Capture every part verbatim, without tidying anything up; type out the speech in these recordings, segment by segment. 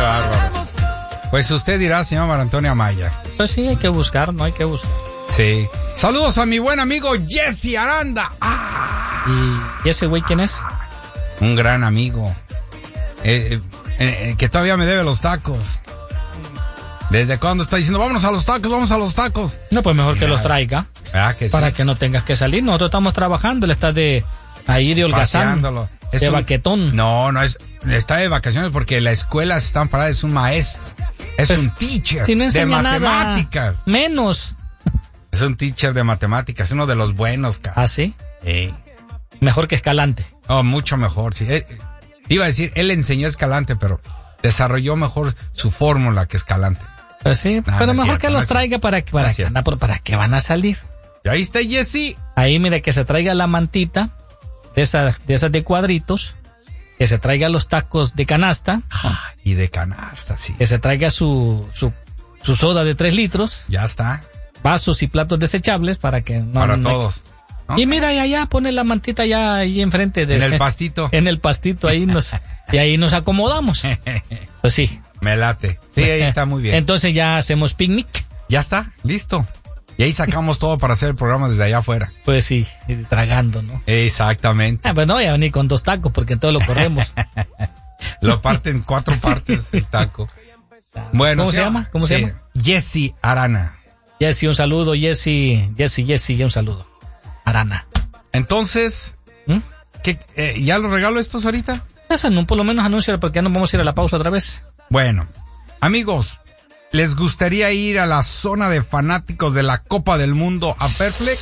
bárbaro. Pues usted dirá, señor María Antonia Maya. Pues sí, hay que buscar, no hay que buscar. Sí. Saludos a mi buen amigo Jesse Aranda. Ah. ¿Y ese güey quién es? Un gran amigo. Eh, eh, eh, que todavía me debe los tacos. ¿Desde cuándo está diciendo, vámonos a los tacos, vamos a los tacos? No, pues mejor que los traiga. ¿Verdad que sí? Para que no tengas que salir. Nosotros estamos trabajando, él está de ahí de holgazán, de un, baquetón. No, no, es, está de vacaciones porque la escuela se están paradas, es un maestro. Es pues, un teacher si no de matemáticas. Nada, menos. Es un teacher de matemáticas, uno de los buenos, cara. ¿Ah, sí? Sí. Mejor que Escalante. Oh, mucho mejor, sí. Eh, iba a decir, él enseñó Escalante, pero desarrolló mejor su fórmula que Escalante. Pues sí, no, no pero mejor cierto, que no los traiga para, para, no que, anda, para que van a salir. Y ahí está Jesse. Ahí, mire, que se traiga la mantita de esas de, esas de cuadritos, que se traiga los tacos de canasta. Ah, y de canasta, sí. Que se traiga su, su, su soda de tres litros. Ya está. Vasos y platos desechables para que no... Para no, todos. ¿No? Y mira, y allá pone la mantita ya ahí enfrente de... En el pastito. En el pastito, ahí nos... y ahí nos acomodamos. Pues sí. Me late. Sí, ahí está muy bien. Entonces ya hacemos picnic. Ya está, listo. Y ahí sacamos todo para hacer el programa desde allá afuera. Pues sí, tragando, ¿no? Exactamente. Ah, pues no voy a venir con dos tacos porque en todo lo corremos. Lo parten en cuatro partes el taco. Bueno, ¿Cómo se llama? ¿Cómo sí. se llama? Jesse Arana. Jesse, un saludo, Jesse, Jesse, Jesse, un saludo. Arana. Entonces, ¿Mm? ¿qué, eh, ¿ya los regalo estos ahorita? Eso no, por lo menos anúncialo porque ya nos vamos a ir a la pausa otra vez. Bueno, amigos, ¿les gustaría ir a la zona de fanáticos de la Copa del Mundo a Fairflex?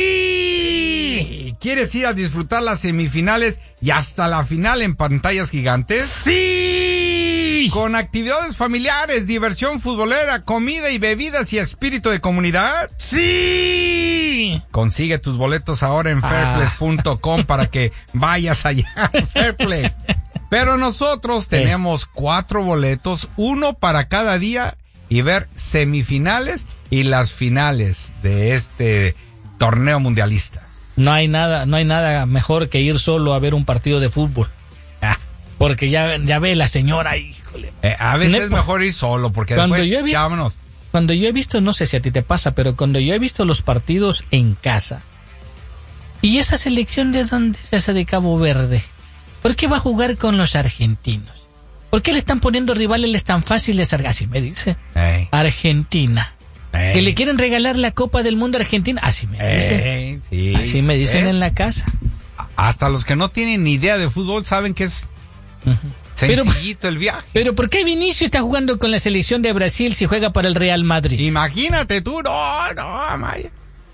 ¡Sí! ¿Quieres ir a disfrutar las semifinales y hasta la final en pantallas gigantes? ¡Sí! Con actividades familiares, diversión futbolera, comida y bebidas y espíritu de comunidad. ¡Sí! Consigue tus boletos ahora en fairplex punto com ah. para que vayas allá a Fairplex. Pero nosotros tenemos cuatro boletos, uno para cada día, y ver semifinales y las finales de este torneo mundialista. No hay nada, no hay nada mejor que ir solo a ver un partido de fútbol. Ah. Porque ya, ya ve la señora, híjole. Eh, a veces Nepo. Es mejor ir solo, porque cuando después, yo he visto, ya vámonos. Cuando yo he visto, no sé si a ti te pasa, pero cuando yo he visto los partidos en casa, y esa selección de dónde es esa de Cabo Verde, ¿por qué va a jugar con los argentinos? ¿Por qué le están poniendo rivales tan fáciles? Así me dice. Ey. Argentina. Ey. Que le quieren regalar la Copa del Mundo a Argentina. Así me dicen. Ey, sí. Así me dicen ¿Eh? En la casa. Hasta los que no tienen ni idea de fútbol saben que es uh-huh. sencillito pero, el viaje. Pero ¿por qué Vinicius está jugando con la selección de Brasil si juega para el Real Madrid? Imagínate tú. No, no, Maya.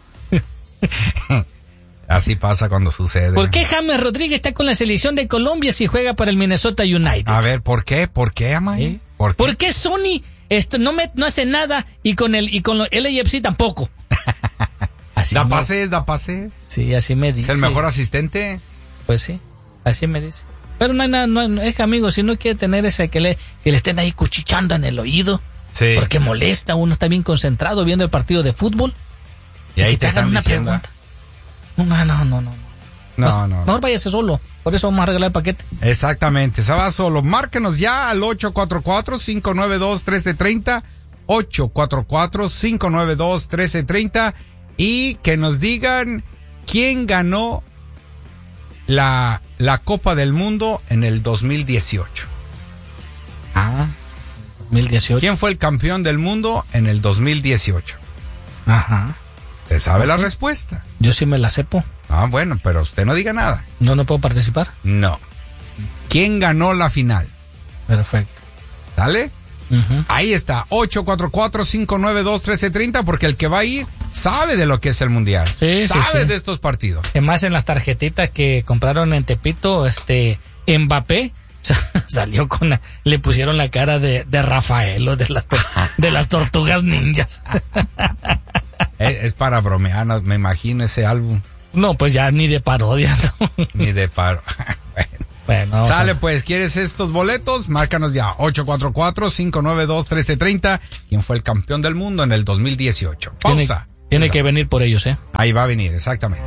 Así pasa cuando sucede. ¿Por qué James Rodríguez está con la selección de Colombia si juega para el Minnesota United? A ver, ¿por qué? ¿Por qué, Amaya? ¿Eh? ¿Por qué? ¿Por qué Sony esto, no, me, no hace nada y con el y con el L A F C tampoco? Así da me... pases, da pases. Sí, así me dice. ¿Es el mejor asistente? Pues sí, así me dice. Pero no hay nada, no, no, es que amigo, si no quiere tener ese que le, que le estén ahí cuchichando en el oído, sí. Porque molesta, uno está bien concentrado viendo el partido de fútbol. Y ahí y te, te hagan una diciendo, pregunta. No, no, no, no, no. No, no. Mejor váyase solo. Por eso vamos a regalar el paquete. Exactamente. Se va solo. Márquenos ya al ocho cuatro cuatro, cinco nueve dos, uno tres tres cero. ocho cuatro cuatro, cinco nueve dos, uno tres tres cero. Y que nos digan quién ganó la, la Copa del Mundo en el dos mil dieciocho. Ah, dos mil dieciocho. ¿Quién fue el campeón del mundo en el dos mil dieciocho? Ajá. ¿Usted sabe okay. la respuesta? Yo sí me la sepo. Ah, bueno, pero usted no diga nada. ¿No, no puedo participar? No. ¿Quién ganó la final? Perfecto. ¿Sale? Uh-huh. Ahí está, ocho cuatro cuatro, cinco nueve dos, uno tres tres cero, porque el que va a ir sabe de lo que es el mundial. Sí, sabe sí, sí. de estos partidos. Además, en las tarjetitas que compraron en Tepito, este, Mbappé salió con la, le pusieron la cara de, de Rafael o de las, de las tortugas ninjas. Es, es para bromear, no, me imagino ese álbum. No, pues ya ni de parodia. ¿No? Ni de paro. Bueno. Bueno, sale o sea, pues, ¿quieres estos boletos? Márcanos ya, ocho cuatro cuatro, cinco nueve dos, uno tres tres cero. ¿Quién fue el campeón del mundo en el dos mil dieciocho? Pausa. Tiene, tiene que venir por ellos, ¿eh? Ahí va a venir, exactamente.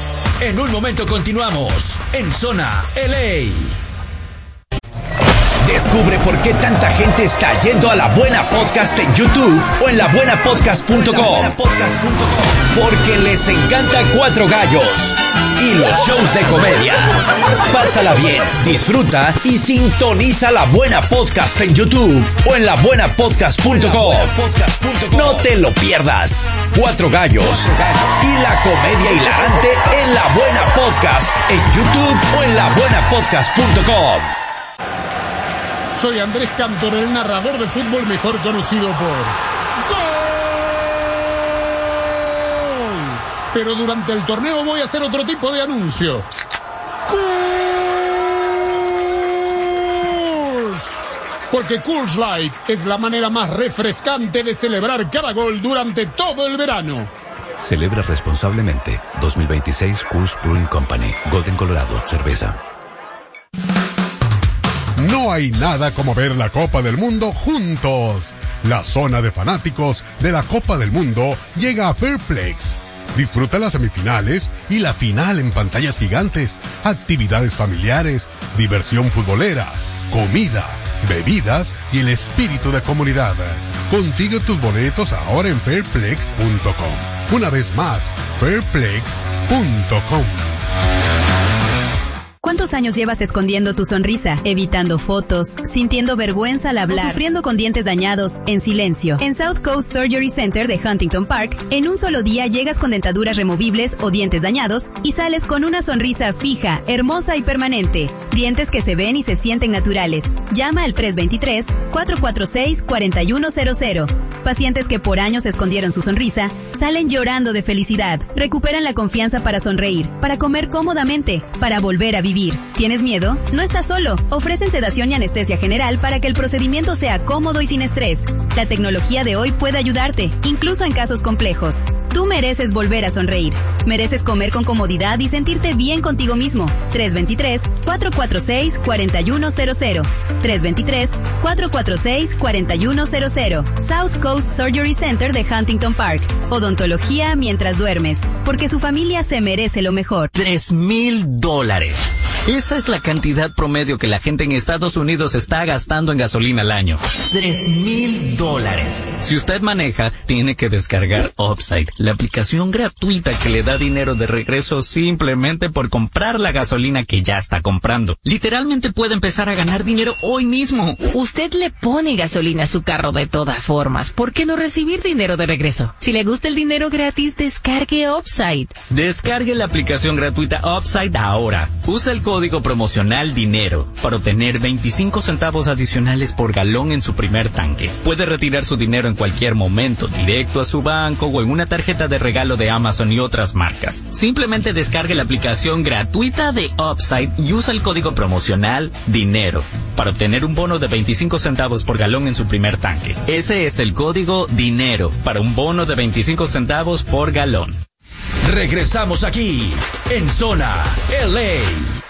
En un momento continuamos en Zona L A. Descubre por qué tanta gente está yendo a La Buena Podcast en YouTube o en la buena podcast punto com. Porque les encanta Cuatro Gallos y los shows de comedia. Pásala bien, disfruta y sintoniza La Buena Podcast en YouTube o en la buena podcast punto com. No te lo pierdas. Cuatro Gallos y la comedia hilarante en La Buena Podcast en YouTube o en la buena podcast punto com. Soy Andrés Cantor, el narrador de fútbol mejor conocido por ¡Gol! Pero durante el torneo voy a hacer otro tipo de anuncio. ¡Coors! Porque Coors Light es la manera más refrescante de celebrar cada gol durante todo el verano. Celebra responsablemente. dos mil veintiséis Coors Brewing Company. Golden, Colorado. Cerveza. No hay nada como ver la Copa del Mundo juntos. La zona de fanáticos de la Copa del Mundo llega a Fairplex. Disfruta las semifinales y la final en pantallas gigantes, actividades familiares, diversión futbolera, comida, bebidas y el espíritu de comunidad. Consigue tus boletos ahora en fairplex punto com. Una vez más, fairplex punto com. ¿Cuántos años llevas escondiendo tu sonrisa, evitando fotos, sintiendo vergüenza al hablar, o sufriendo con dientes dañados en silencio? En South Coast Surgery Center de Huntington Park, en un solo día llegas con dentaduras removibles o dientes dañados y sales con una sonrisa fija, hermosa y permanente. Dientes que se ven y se sienten naturales. Llama al tres dos tres, cuatro cuatro seis, cuatro uno cero cero. Pacientes que por años escondieron su sonrisa, salen llorando de felicidad. Recuperan la confianza para sonreír, para comer cómodamente, para volver a vivir. ¿Tienes miedo? No estás solo. Ofrecen sedación y anestesia general para que el procedimiento sea cómodo y sin estrés. La tecnología de hoy puede ayudarte, incluso en casos complejos. Tú mereces volver a sonreír. Mereces comer con comodidad y sentirte bien contigo mismo. tres dos tres, cuatro cuatro seis, cuatro uno cero cero. tres dos tres, cuatro cuatro seis, cuatro uno cero cero. South Coast Surgery Center de Huntington Park. Odontología mientras duermes. Porque su familia se merece lo mejor. Tres mil dólares. Esa es la cantidad promedio que la gente en Estados Unidos está gastando en gasolina al año. Tres mil dólares. Si usted maneja, tiene que descargar Upside, la aplicación gratuita que le da dinero de regreso simplemente por comprar la gasolina que ya está comprando. Literalmente puede empezar a ganar dinero hoy mismo. Usted le pone gasolina a su carro de todas formas. ¿Por qué no recibir dinero de regreso? Si le gusta el dinero gratis, descargue Upside. Descargue la aplicación gratuita Upside ahora. Usa el código promocional DINERO para obtener veinticinco centavos adicionales por galón en su primer tanque. Puede retirar su dinero en cualquier momento, directo a su banco o en una tarjeta de regalo de Amazon y otras marcas. Simplemente descargue la aplicación gratuita de Upside y usa el código promocional DINERO para obtener un bono de veinticinco centavos por galón en su primer tanque. Ese es el código DINERO para un bono de veinticinco centavos por galón. Regresamos aquí en Zona L A.